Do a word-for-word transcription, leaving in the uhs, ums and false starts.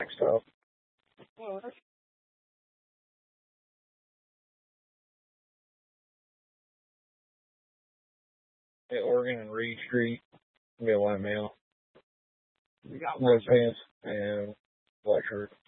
next stop. At Oregon and Reed Street. Be a white male. Red pants and black shirt.